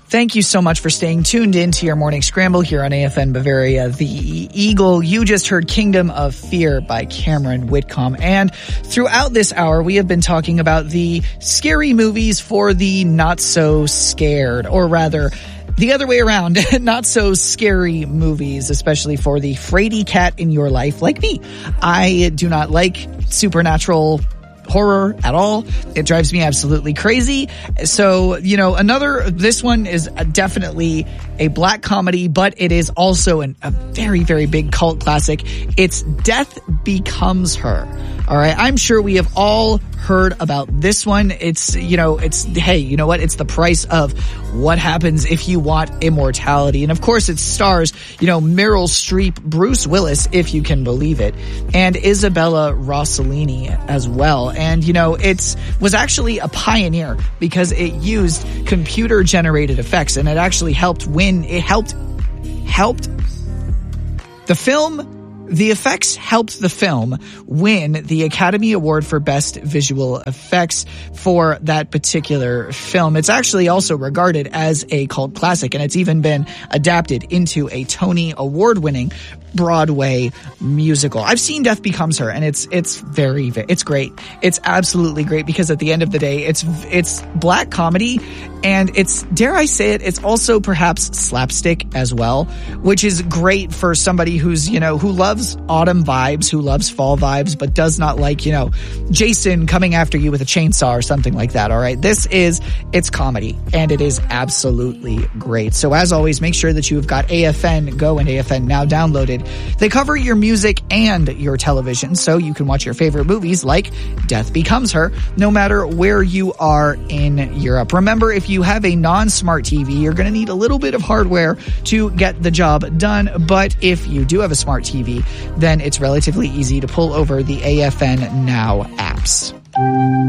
Thank you so much for staying tuned in to your morning scramble here on AFN Bavaria, the Eagle. You just heard Kingdom of Fear by Cameron Whitcomb. And throughout this hour, we have been talking about the scary movies for the not so scared, or rather, the other way around, not so scary movies, especially for the fraidy cat in your life like me. I do not like supernatural horror at all. It drives me absolutely crazy. So, this one is definitely a black comedy, but it is also a very, very big cult classic. It's Death Becomes Her. All right. I'm sure we have all heard about this one. It's the price of what happens if you want immortality. And of course it stars, Meryl Streep, Bruce Willis, if you can believe it, and Isabella Rossellini as well. And, it was actually a pioneer because it used computer generated effects, and it actually helped the film. The effects helped the film win the Academy Award for Best Visual Effects for that particular film. It's actually also regarded as a cult classic, and it's even been adapted into a Tony Award-winning Broadway musical. I've seen Death Becomes Her, and it's great. It's absolutely great because at the end of the day, it's black comedy, and it's, dare I say it, it's also perhaps slapstick as well, which is great for somebody who's, who loves autumn vibes, who loves fall vibes, but does not like, Jason coming after you with a chainsaw or something like that. All right. It's comedy, and it is absolutely great. So as always, make sure that you've got AFN Go and AFN Now downloaded. They cover your music and your television, so you can watch your favorite movies like Death Becomes Her, no matter where you are in Europe. Remember, if you have a non-smart TV, you're going to need a little bit of hardware to get the job done. But if you do have a smart TV, then it's relatively easy to pull over the AFN Now apps.